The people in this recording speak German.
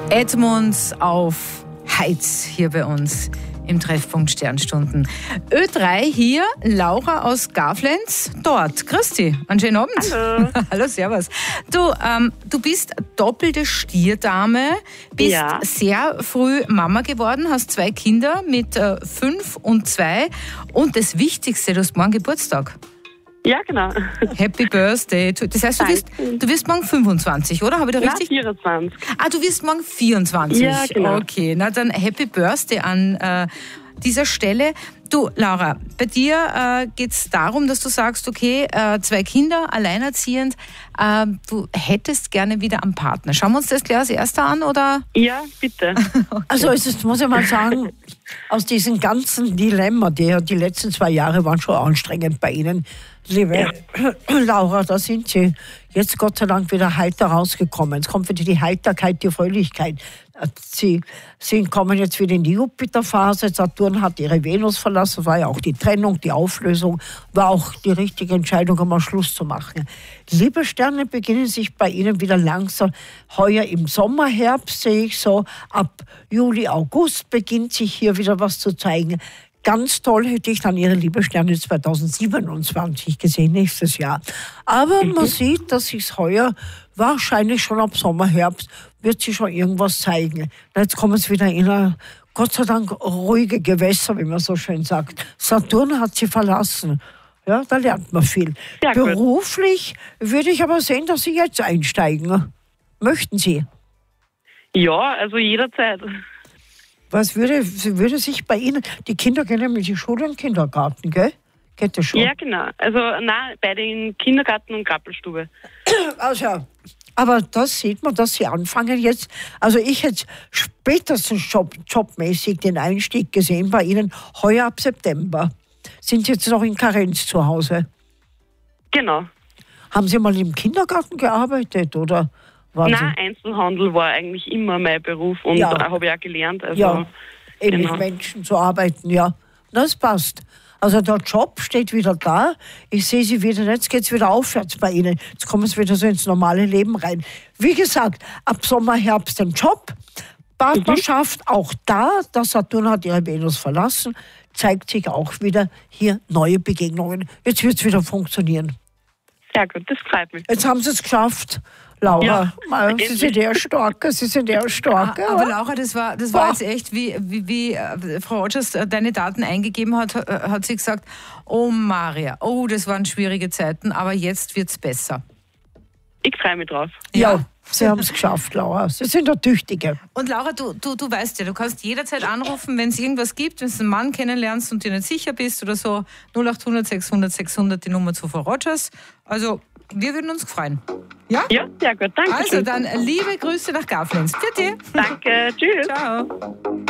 Edmunds auf Heiz hier bei uns im Treffpunkt Sternstunden. Ö3 hier, Laura aus Gaflenz, dort. Christi, einen schönen Abend. Hallo. Hallo, servus. Du bist doppelte Stierdame, bist sehr früh Mama geworden, hast 2 Kinder mit 5 und 2 und das Wichtigste, du hast morgen Geburtstag. Ja, genau. Happy Birthday. Das heißt, du wirst morgen 25, oder? Habe ich da richtig? 24. Ah, du wirst morgen 24. Ja, genau. Okay, na dann Happy Birthday an dieser Stelle. Du, Laura, bei dir geht es darum, dass du sagst, okay, 2 Kinder, alleinerziehend, du hättest gerne wieder einen Partner. Schauen wir uns das gleich als Erster an, oder? Ja, bitte. Okay. Also es ist, muss ich mal sagen, aus diesem ganzen Dilemma, die letzten 2 Jahre waren schon anstrengend bei Ihnen, liebe Laura, da sind Sie jetzt Gott sei Dank wieder heiter rausgekommen. Es kommt wieder die Heiterkeit, die Fröhlichkeit. Sie kommen jetzt wieder in die Jupiterphase. Saturn hat ihre Venus verlassen, war ja auch die Trennung, die Auflösung, war auch die richtige Entscheidung, um mal Schluss zu machen. Liebe Sterne beginnen sich bei Ihnen wieder langsam. Heuer im Sommer, Herbst sehe ich so, ab Juli, August beginnt sich hier wieder was zu zeigen. Ganz toll hätte ich dann Ihre liebe Sterne 2027 gesehen, nächstes Jahr. Aber man sieht, dass sich heuer wahrscheinlich schon ab Sommer, Herbst wird sich schon irgendwas zeigen. Jetzt kommen Sie wieder in eine, Gott sei Dank, ruhige Gewässer, wie man so schön sagt. Saturn hat Sie verlassen. Ja, da lernt man viel. Ja, beruflich würde ich aber sehen, dass Sie jetzt einsteigen. Möchten Sie? Ja, also jederzeit. Was würde sich bei Ihnen, die Kinder gehen ja mit die Schule und Kindergarten, gell? Geht das schon? Ja, genau. Also beide in Kindergarten und Krabbelstube. Also, aber das sieht man, dass Sie anfangen jetzt. Also ich hätte spätestens jobmäßig den Einstieg gesehen bei Ihnen heuer ab September. Sind Sie jetzt noch in Karenz zu Hause? Genau. Haben Sie mal im Kindergarten gearbeitet, oder? Nein, Einzelhandel war eigentlich immer mein Beruf und da habe ich auch gelernt. Also, ja, eben mit Menschen zu arbeiten, ja. Das passt. Also der Job steht wieder da. Ich sehe Sie wieder, jetzt geht es wieder aufwärts bei Ihnen. Jetzt kommen Sie wieder so ins normale Leben rein. Wie gesagt, ab Sommer, Herbst den Job. Partnerschaft auch da. Der Saturn hat ihre Venus verlassen. Zeigt sich auch wieder hier neue Begegnungen. Jetzt wird es wieder funktionieren. Sehr gut, das freut mich. Jetzt haben Sie es geschafft. Laura, Sie sind eher stark. Sie sind eher stark. Aber Laura, das war jetzt echt, wie Frau Rogers deine Daten eingegeben hat, hat sie gesagt, oh Maria, das waren schwierige Zeiten, aber jetzt wird's besser. Ich freue mich drauf. Ja, Sie haben es geschafft, Laura. Sie sind eine Tüchtige. Und Laura, du weißt ja, du kannst jederzeit anrufen, wenn es irgendwas gibt, wenn du einen Mann kennenlernst und dir nicht sicher bist oder so, 0800 600 600 die Nummer zu Frau Rogers. Also, wir würden uns freuen. Ja? Ja, sehr gut. Danke. Also dann liebe Grüße nach Gaflenz. Bitte. Danke. Tschüss. Ciao.